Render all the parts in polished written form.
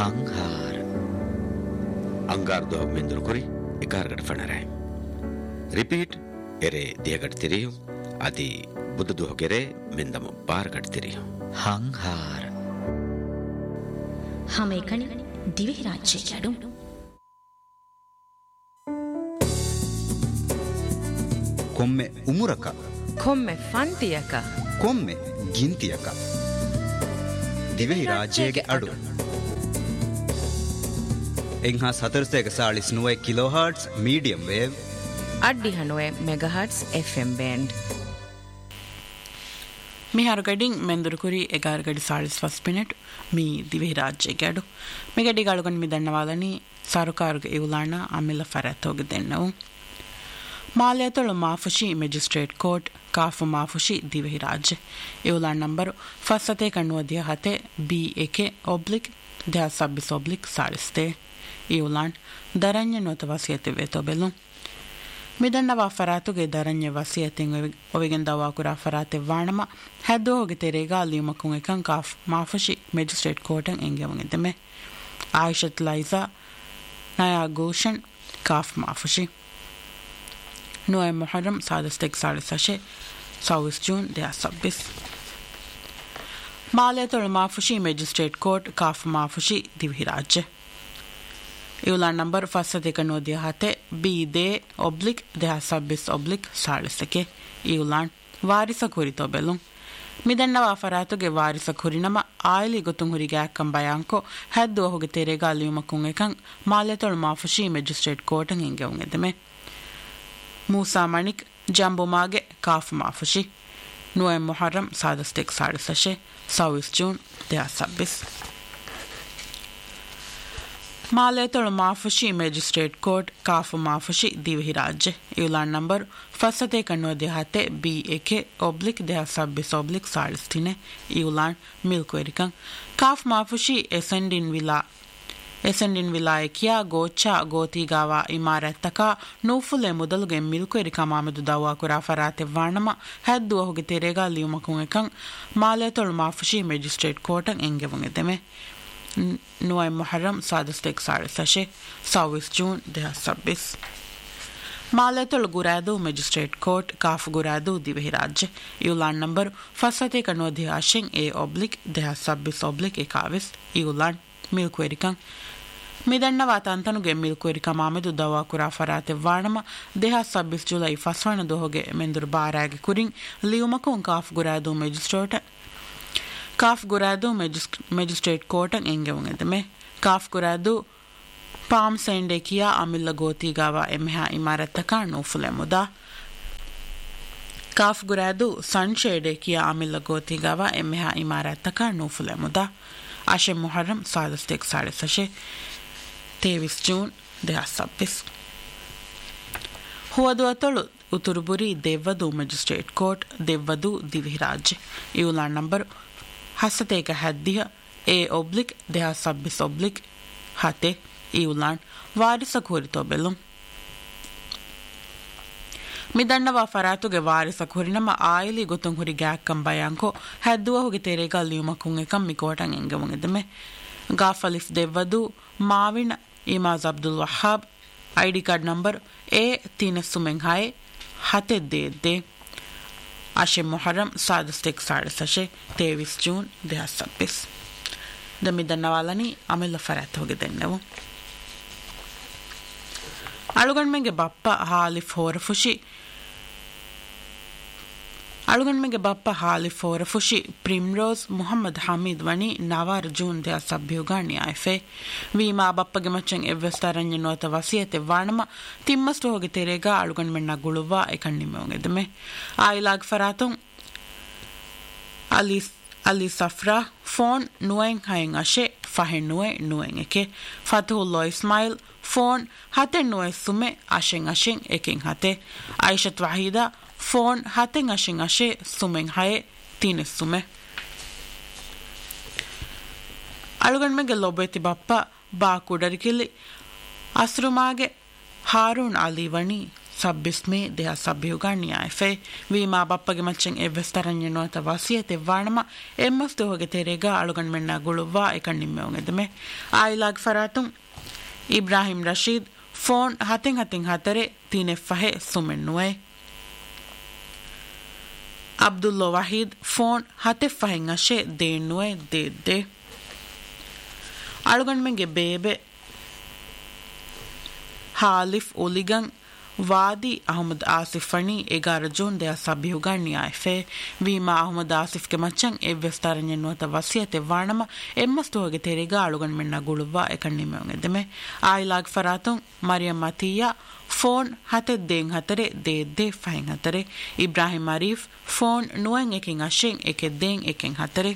හංහාර අංගාර්දෝ මෙන්දුරු කුරි එකාර්ගට ෆනරයි repeat ಎರೆ ದಿಯಗಟ್ ತಿರಿಯು ಅದಿ ಬುದ್ಧದು ಹೊಗೆರೆ ಮೆಂದಮ ಬಾರ್ಗಟ್ ತಿರಿಯು ಹಂಹಾರ ಹಮೇಕಣಿ ದಿವೆ ರಾಜ್ಯ ಜಡು ಕೊಮ್ಮೆ ಉಮುರಕ ಕೊಮ್ಮೆ ಫಂತಿಯಕ ಕೊಮ್ಮೆ ಗಿಂತಿಯಕ ದಿವೆ ರಾಜ್ಯಗೆ ಅಡು ಎಂಹಾ 749 ಕಿಲೋ ಹರ್ಟ್ಸ್ ಮೀಡಿಯಂ ವೇವ್ ಅಡ್ಡಿ ಹನುವೆ ಮೆಗಾಹರ್ಟ್ಸ್ ಎಫ್ಎಂ ಬ್ಯಾಂಡ್ මිහාරු ගඩින් මෙන්දුරු කුරි 11:45 මිනිಟ್ ಮೀ ದಿವೆ ರಾಜ್ಯ ಗಡು ಮೆಗಡಿ ಗಾಳುಗನ್ ಮಿದನ್ನವಾಲನಿ ಸರಕಾರಗ ಇವುಲಾಣ ಅಮಿಲ ಫರತೋಗ ದೆನ್ನವು ಮಾಲ್ಯತಳು ಮಾಫುಶಿ ಮ್ಯಾಜಿಸ್ಟ್ರೇಟ್ ಕೋರ್ಟ್ ಕಾಫು ಮಾಫುಶಿ ದಿವೆ ರಾಜ್ಯ ಇವುಲಾಣ ನಂಬರ್ ಫಸತೆ ಕಣ್ಣುವದಿಯ ಹತೆ BAK/1026/40 ಇವುಲಾಣ ದರಣ್ಯ ನೋತ ವಸಿಯತೆ ವೇತೋಬೆಲು ಮಿದನ್ನವಾ ಫರಾತುಗೆ ದರಣ್ಯ ವಸಿಯತಿಂ ಒವಿಗೆನ್ ದವಾ ಕುರಾ ಫರಾತೆ ವಾಣಮ ಹದ್ದು ಹೋಗಿ ತೆರೆಗ ಅಲಿಯುಮಕುಂ ಎಕಂ ಕಾಫ್ ಮಾಫುಶಿ ಮ್ಯಾಜಿಸ್ಟ್ರೇಟ್ ಕೋರ್ಟನ್ ಎಂಗೆವಂ ಎದೆಮೆ ಆಯಿಷತ್ ಲೈಜಾ ನಯಾ Goschen calf ಮಾಫುಶಿ ನೋಯ ಮುಹರ್ರಂ ಸಾದಸ್ತೆಕ್ 26 June 2026 ಮಾಲೆತೊಳ ಮಾಫುಶಿ magistrate court calf ಮಾಫುಶಿ ದಿವಿ ರಾಜ್ಯ ಇವುಲಾನ್ ನಂಬರ್ ಫಸತೆ ಕನ್ನೋದಿಯ ಹತೆ BD/1026/40 ಇವುಲಾನ್ ವಾರಿಸ ಕುರಿತೋ ಬೆಲು ಮಿದನ್ನವ ಫರಾತುಗೆ ವಾರಿಸ ಕುರಿನಮ ಆಯಲಿ ಗೊತ್ತುಂ ಹುರಿಗೆ ಅಕ್ಕಂ ಬಯಾಂಕೋ ಹದ್ದು ಹೋಗಿ ತೆರೆಗ ಅಲಿಯುಮಕುಂ ಎಕಂ ಮಾಲೆತೊಳ ಮಾಫುಶಿ magistrate Korten ಎಂಗೆವಂ ಎದೆಮೆ Musa ಮಣಿಕ್ ಜಂಬುಮಾಗೆ calf ಮಾಫುಶಿ ನೋಯ ಮುಹರ್ರಂ ಸಾದಸ್ತೆಕ್ 26 June 2026 ಮಾಲೆತೊಳು ಮಾಫುಶಿ magistrate court ಕಾಫು ಮಾಫುಶಿ ದಿವಿ ರಾಜ್ಯ ಇವುಲಾನ್ ನಂಬರ್ ಫಸತೆ ಕಣ್ಣುವದಿ ಹತೆ BAK/1026/40 ಇವುಲಾನ್ ಮಿಲ್ಕ್ವೆರಿಕಂ ಕಾಫ್ ಮಾಫುಶಿ ಎಸೆಂಡಿನ್ ವಿಲಾಯಕಿಯ ಗೋಚಾ ಗೋತಿಗಾವ ಇಮಾರತ್ತಕ ನೂಫುಲೆ ಮೊದಲುಗೆ ಮಿಲ್ಕ್ವೆರಿಕಂ ಆಮದು ದವಾ ಕುರಾ ಫರಾತೆ ವಾಣಮ ಹದ್ದು ಹೋಗಿ ತೆರೆಗ ಲಿಯುಮಕುಂ ಎಕಂ ಮಾಲೆತೊಳು ಮಾಫುಶಿ magistrate Korten ಎಂಗೆವಂ ಎದೆಮೆ ನೋಯ ಮುಹರ್ರಂ ಸಾದಸ್ತೆಕ್ 26 June 2026 ಮಾಲೆತೊಳ ಗುರಾದು magistrate court calf ಗುರಾದು ದಿವೆ ರಾಜ್ಯ ಇವುಲಾನ್ ನಂಬರ್ ಫಸತೆ ಕನ್ನೋದಿ ಆಶೆಂ A/1026/21 ಇವುಲಾನ್ ಮಿಲ್ಕ್ವೆರಿಕಂ ಮಿದನ್ನವಾ ತಂತನುಗೆ ಮಿಲ್ಕ್ವೆರಿಕಂ ಆಮೆದು ದವಾ ಕುರಾ ಫರಾತೆ ವಾಣಮ 2026 July ಫಸ್ವಣ ದೋಹಗೆ ಮೆಂದುರು ಬಾರಾಗೆ ಕುರಿಂ ಲಿಯುಮಕುಂ calf ಗುರಾದು magistrate Korten ಎಂಗೆವಂ ಎದೆಮೆ calf ಗುರಾದು palm ಸೆಂಡೆ ಕಿಯಾ ಅಮಿಲ್ಲ ಗೋತಿಗಾವ ಎಮೆಹಾ ಇಮಾರತ್ತಕ ನೂಫುಲೆ ಮುದಾ calf ಗುರಾದು ಸನ್ಶೇಡೆ ಕಿಯಾ ಅಮಿಲ್ಲ ಗೋತಿಗಾವ ಎಮೆಹಾ ಇಮಾರತ್ತಕ ನೂಫುಲೆ ಮುದಾ ಆಶೆ ಮುಹರ್ರಂ ಸಾದಸ್ತೆಕ್ 23 ಜೂನ್ 2026 ಹುವದುವತೊಳು ಉತುರುಬುರಿ ದೆವ್ವದು ಮ್ಯಾಜಿಸ್ಟ್ರೇಟ್ ಕೋರ್ಟ್ ದೆವ್ವದು ದಿವಿ ರಾಜ್ಯ ಇವುಲಾನ್ ನಂಬರ್ ಹಸತೇಕ ಹದ್ದಿಯ A/1026/40 ಇವುಲಾನ್ ವಾರಿಸ ಕೋರಿತೋ ಬೆಲು ಮಿದನ್ನವಾ ಫರಾತುಗೆ ವಾರಿಸ ಕುರಿನಮ ಆಯಲಿ ಗೊತ್ತುಂ ಹುರಿಗೆ ಅಕ್ಕಂ ಬಯಾಂಕೋ ಹದ್ದುವ ಹೋಗಿ ತೆರೆಗ ಅಲಿಯುಮಕುಂ ಎಕಂ ಮಿಕೋಟನ್ ಎಂಗೆವಂ ಎದೆಮೆ ಗಾಫಲಿಫ್ ದೆವ್ವದು ಮಾವಿನ image Abdul Wahab ID card number A/306 ಹತೆದ್ದೆ ಆಶೆ ಮೊಹರಂ ಸಾದಸ್ತೆಕ್ 23 ಜೂನ್ 2026 ದಮಿದನ್ನವಾಲನಿ ಅಮೆಲ್ಲ ಫರಾತ್ ಹೋಗಿದೆನ್ನೆವು ಅಳುಗಣ್ಮೆಗೆ ಬಪ್ಪ ಹಾಲಿಫ್ ಹೊರಫುಶಿ ಪ್ರಿಮ್ರೋಸ್ ಮುಹಮ್ಮದ್ ಹಮೀದ್ ವಣಿ 9 ಜೂನ್ 2027 ನ್ಯಾಯಫೆ ವೀಮಾ ಬಪ್ಪಗೆ ಮಚ್ಚಂ ಎವ್ವೆಸ್ತಾರಣ್ಯ ನೋತ ವಸಿಯತೆ ವಾಣಮ ತಿಮ್ಮಸ್ತು ಹೋಗಿ ತೆರೆಗ ಅಳುಗಣ್ಮೆಣ್ಣ ಗುಳುವ ಎಕಣ್ಣಿಮೆಗೆದಮೆ ಆಯಿಲಾಗ್ ಫರಾತುಂ Ali ಸಫ್ರಾ phone ನುವೆಂ ಹೈಂ ಅಶೆ ಫಹೆನ್ ನುವೆಂ A K ಫತಹುಲ್ಲಾ Ismail phone ಹತೆ ನುವೆ ಸುಮೆ ಅಶೆಂ ಎಕೆಂ ಹತೆ ಆಯಿಷತ್ ವಾಹಿದಾ phone ಹತೆಂ ಅಶೆ ಸುಮೆಂ ಹಯೆ ತೀನೆ ಸುಮೆ ಅಳುಗಣ್ಮೆಗೆ ಲೊಬೇತಿ ಬಪ್ಪ ಬಾ ಕುಡರಿಕಿಲಿ ಅಸ್ರುಮಾಗೆ Haroon Ali ವಣಿ sabbismi deha sabbihugania fe vima bappage macchen evestaranne nota wasiyete varnama emmas doge terega alugan menna guluwa ekannimme ongedme ailag faratun Ibrahim Rashid phone hatin hatare tine fahe sumennuwe Abdullah Wahid phone hate fahen ashe deennuwe de alugan menge bebe Halif Uligan Wadi Ahmad Asif Fani 11 June deha sabbihugania fe vima Ahmad Asif ke machan evestaranne nota wasiyate varnama emmas toge terega alugan menna guluwa ekannimme ongedme ailag faratun Maryam Matiya phone hate den hatare de fahen hatare Ibrahim Arif phone nuen ekin ashen ekeden eken hatare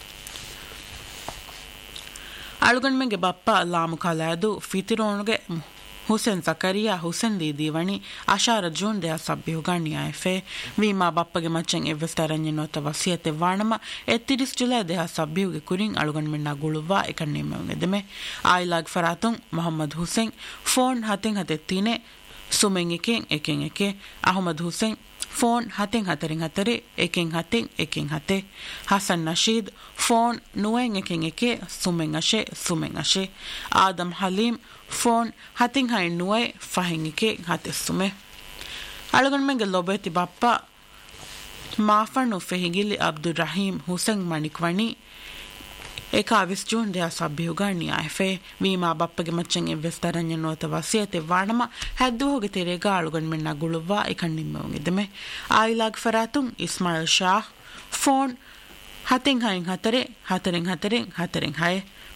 alugan menge bappa lamu kaladu fitironuge Hussein Zakaria Hussein Didivani Ashara June deha sabbihugania fe vima bappage macchen evestaranne nota wasiyate varnama 30 July deha sabbihuge kurin alugan menna guluwa ekannimme ongedme ailag faratun Muhammad Hussein phone hatin tine sumen eken eke Ahmad Hussein phone hatin hatare eken hate Hassan Rashid phone nuen eken eke sumen ashe Adam Halim phone hatin hay nuwe fahingike hate sume alugan menge lobeti bappa maafanu fehigili Abdurrahim Hussein Manikwani 21 June deha sabbihugania fe vima bappage macchen evestaranne nota wasiyate varnama haddu hoge terega alugan menna guluwa ekannimme ongedme ailag faratun Ismail Shah phone hatin hain hataren hay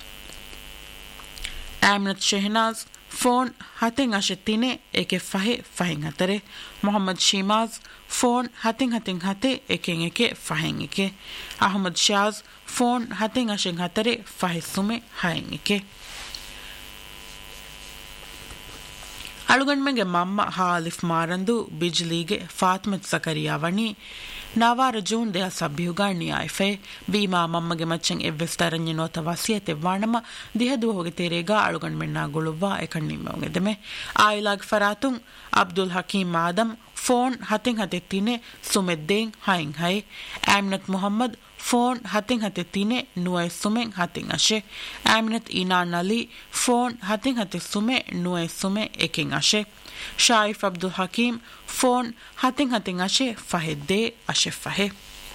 Amnat Shehnaz phone hatin ashetine eke fahen hatare Muhammad Shimaz phone hatin hate eken eke fahen eke Ahmad Shaz phone hatin ashen hatare fahesume haen eke alugan menge mamma Halif Marandu Bijlige Fatmat Zakaria Wani Nawar June deha sabbihugania fe vima mammage macchen evestaranne nota wasiyate varnama dihadu hoge terega alugan menna guluwa ekannimme ongedme ailag faratun Abdul Hakim Adam phone hatin tine sumedden hain hay Aminat Muhammad phone hatin tine nuwe sumen hatin ashe Aminat Inan Ali phone hatin sume nuwe sume eken ashe Shaif Abdul Hakim phone hatin ashe fahedde ashe fahe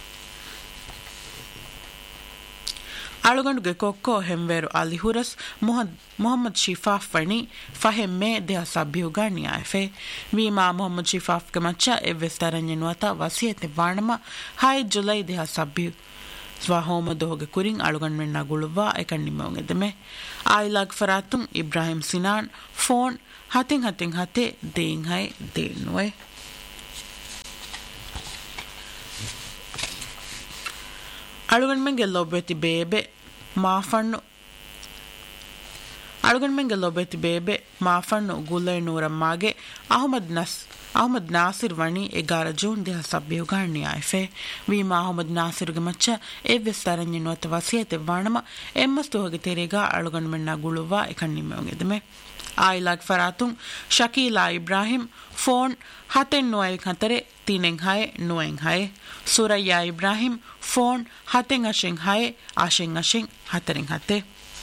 aluganduge kokko hemveru Ali Huras Muhammad Shifaf Fani fahemme deha sabbihugania fe vima Muhammad Shifaf ke macha evestaranne nota wasiyate varnama 2 July deha sabbih swahoma doge kurin alugan menna guluwa ekannimme ongedme ailag faratun Ibrahim Sinan phone hatin hate den hay denwe alugan menge lobeti bebe maafannu gulay nuurammage Ahmad Nasir Wani 11 June deha sabbihugania fe vima Ahmad Nasir ge macha evestaranne nota wasiyate varnama emmas toge terega alugan menna guluwa ekannimme ongedme ailag faratun Shakila Ibrahim phone haten noel hatare tinen hay noen hay Suraya Ibrahim phone haten ashen hataren hate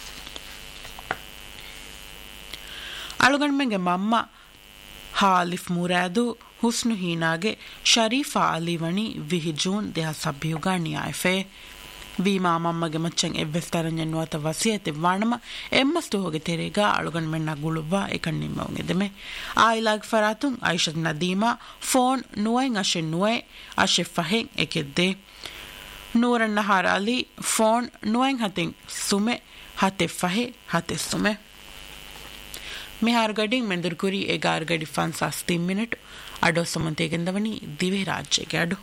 alugan menge mamma Halif Muradu Husnu Hinage Sharifa Ali Wani 20 June deha sabbihugania fe vima mammage macchen evestaranne nota wasiyate varnama emmas toge terega alugan menna guluwa ekannimme ongedme ailag faratun Aishat Nadima phone nuwen ashe fahen ekedde Nuran Nahar Ali phone nuwen hatin sume hate fahe hate sume Mehargading Menderkuri 11 gadi 5 minute ado samantegendavani dive rajyege adu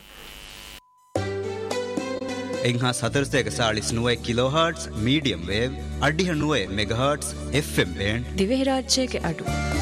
එංහා සතරසයක සාලිස් නුවයි කිලෝහර්ට්ස් medium wave අඩිහ නුවයි මෙගහර්ට්ස් FM band Dhivehi රාජ්‍යයක අඩු